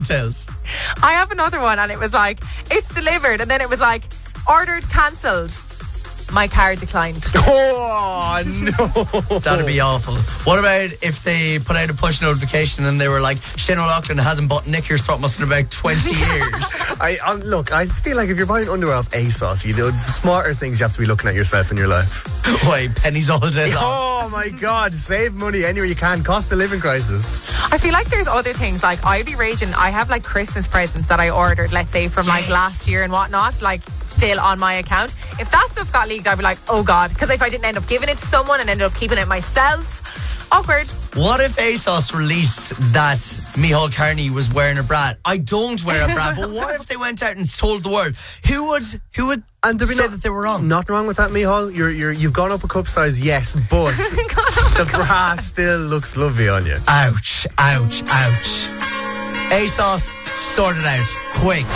Tales. I have another one, and it was like, it's delivered, and then it was like, ordered, cancelled. My card declined. Oh, no. That'd be awful. What about if they put out a push notification and they were like, Shane O'Loughlin hasn't bought knickers from us in about 20 years? Look, I feel like if you're buying underwear off ASOS, you know, the smarter things you have to be looking at yourself in your life. Wait, pennies all day long. Oh my God, save money anywhere you can. Cost of living crisis. I feel like there's other things, like I'd be raging. I have like Christmas presents that I ordered, let's say from like last year and whatnot, like still on my account. If that stuff got leaked, I'd be like, oh God, because if I didn't end up giving it to someone and ended up keeping it myself, awkward. What if ASOS released that Micheál Carney was wearing a bra? I don't wear a bra, but what if they went out and told the world? Who would and say that they were wrong? Nothing wrong with that, Micheál. You've gone up a cup size, yes, but the bra still looks lovely on you. Ouch, ouch, ouch. ASOS, sort it out, quick.